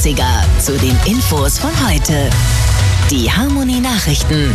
Klassiker zu den Infos von heute. Die Harmony Nachrichten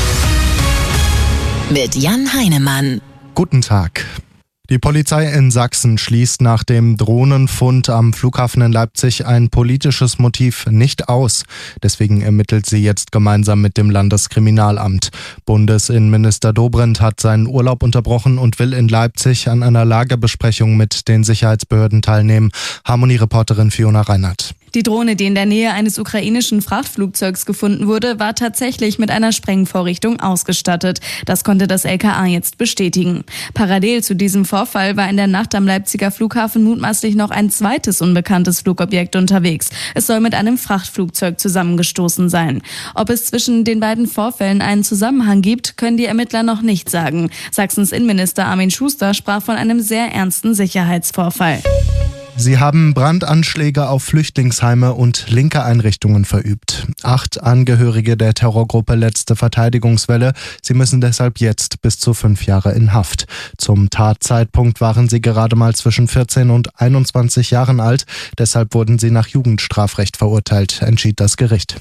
mit Jan Heinemann. Guten Tag. Die Polizei in Sachsen schließt nach dem Drohnenfund am Flughafen in Leipzig ein politisches Motiv nicht aus. Deswegen ermittelt sie jetzt gemeinsam mit dem Landeskriminalamt. Bundesinnenminister Dobrindt hat seinen Urlaub unterbrochen und will in Leipzig an einer Lagebesprechung mit den Sicherheitsbehörden teilnehmen. Harmony-Reporterin Fiona Reinhardt. Die Drohne, die in der Nähe eines ukrainischen Frachtflugzeugs gefunden wurde, war tatsächlich mit einer Sprengvorrichtung ausgestattet. Das konnte das LKA jetzt bestätigen. Parallel zu diesem Vorfall war in der Nacht am Leipziger Flughafen mutmaßlich noch ein zweites unbekanntes Flugobjekt unterwegs. Es soll mit einem Frachtflugzeug zusammengestoßen sein. Ob es zwischen den beiden Vorfällen einen Zusammenhang gibt, können die Ermittler noch nicht sagen. Sachsens Innenminister Armin Schuster sprach von einem sehr ernsten Sicherheitsvorfall. Sie haben Brandanschläge auf Flüchtlingsheime und linke Einrichtungen verübt. 8 Angehörige der Terrorgruppe Letzte Verteidigungswelle. Sie müssen deshalb jetzt bis zu 5 Jahre in Haft. Zum Tatzeitpunkt waren sie gerade mal zwischen 14 und 21 Jahren alt. Deshalb wurden sie nach Jugendstrafrecht verurteilt, entschied das Gericht.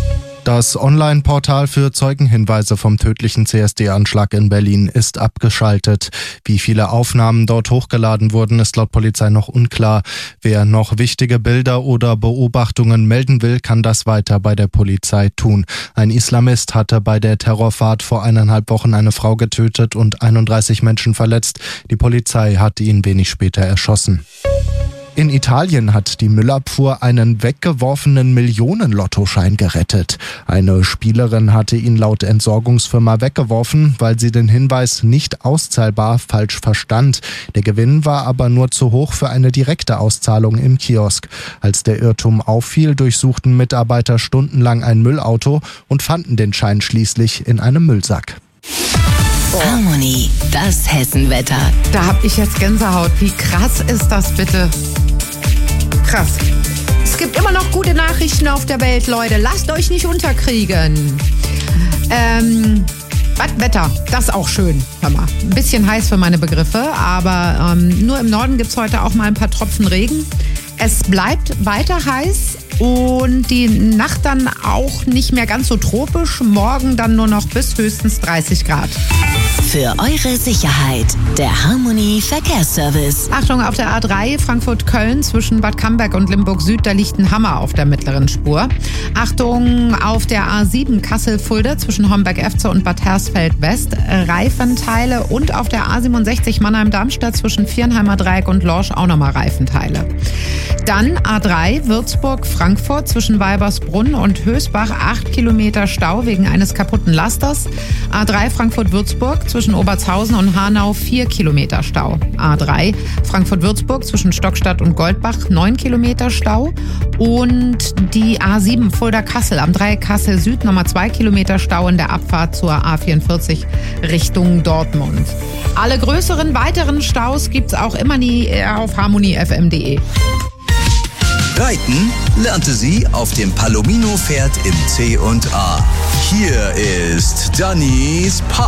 Das Online-Portal für Zeugenhinweise vom tödlichen CSD-Anschlag in Berlin ist abgeschaltet. Wie viele Aufnahmen dort hochgeladen wurden, ist laut Polizei noch unklar. Wer noch wichtige Bilder oder Beobachtungen melden will, kann das weiter bei der Polizei tun. Ein Islamist hatte bei der Terrorfahrt vor 1,5 Wochen eine Frau getötet und 31 Menschen verletzt. Die Polizei hat ihn wenig später erschossen. In Italien hat die Müllabfuhr einen weggeworfenen Millionen-Lottoschein gerettet. Eine Spielerin hatte ihn laut Entsorgungsfirma weggeworfen, weil sie den Hinweis nicht auszahlbar falsch verstand. Der Gewinn war aber nur zu hoch für eine direkte Auszahlung im Kiosk. Als der Irrtum auffiel, durchsuchten Mitarbeiter stundenlang ein Müllauto und fanden den Schein schließlich in einem Müllsack. Harmony, das Hessenwetter. Da hab ich jetzt Gänsehaut. Wie krass ist das bitte? Krass. Es gibt immer noch gute Nachrichten auf der Welt, Leute. Lasst euch nicht unterkriegen. Wetter, das ist auch schön. Hör mal, ein bisschen heiß für meine Begriffe, aber nur im Norden gibt es heute auch mal ein paar Tropfen Regen. Es bleibt weiter heiß und die Nacht dann auch nicht mehr ganz so tropisch. Morgen dann nur noch bis höchstens 30 Grad. Für eure Sicherheit, der Harmony Verkehrsservice. Achtung, auf der A3 Frankfurt-Köln zwischen Bad Camberg und Limburg-Süd, da liegt ein Hammer auf der mittleren Spur. Achtung, auf der A7 Kassel-Fulda zwischen Homberg-Efze und Bad Hersfeld-West, Reifenteile. Und auf der A67 Mannheim-Darmstadt zwischen Viernheimer Dreieck und Lorsch auch nochmal Reifenteile. Dann A3 Würzburg-Frankfurt zwischen Weibersbrunn und Hösbach, 8 Kilometer Stau wegen eines kaputten Lasters. A3 Frankfurt-Würzburg zwischen Obertshausen und Hanau, 4 Kilometer Stau. A3 Frankfurt-Würzburg zwischen Stockstadt und Goldbach, 9 Kilometer Stau. Und die A7 Fulda-Kassel am Dreieck Kassel-Süd, nochmal 2 Kilometer Stau in der Abfahrt zur A44 Richtung Dortmund. Alle größeren weiteren Staus gibt's auch immer nie auf harmonyfm.de. Reiten lernte sie auf dem Palomino-Pferd im C&A. Hier ist Dannys